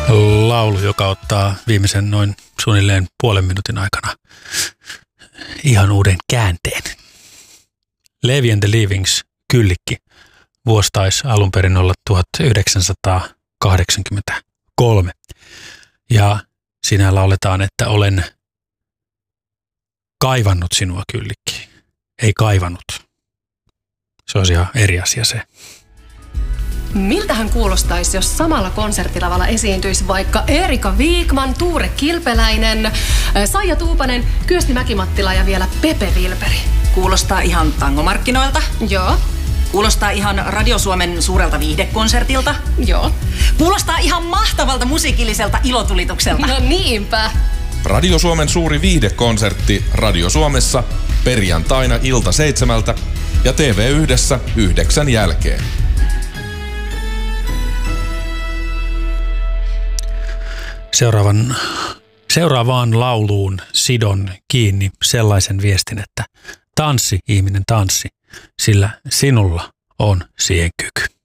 Laulu, joka ottaa viimeisen noin suunnilleen puolen minuutin aikana ihan uuden käänteen. Levi and the Leavings, Kyllikki. Vuosi taisi alun perin olla 1983. Ja siinä lauletaan, että olen kaivannut sinua, Kyllikki. Ei kaivannut. Se olisi ihan eri asia se. Miltähän kuulostaisi, jos samalla konserttilavalla esiintyisi vaikka Erika Viikman, Tuure Kilpeläinen, Saija Tuupanen, Kyösti Mäkimattila ja vielä Pepe Vilperi? Kuulostaa ihan tangomarkkinoilta. Joo. Kuulostaa ihan Radio Suomen suurelta viihdekonsertilta. Joo. Kuulostaa ihan mahtavalta musiikilliselta ilotulitukselta. No niinpä. Radio Suomen suuri viihdekonsertti Radio Suomessa perjantaina ilta 7 ja TV1 9 jälkeen. Seuraavaan lauluun sidon kiinni sellaisen viestin, että tanssi, ihminen tanssi, sillä sinulla on siihen kyky.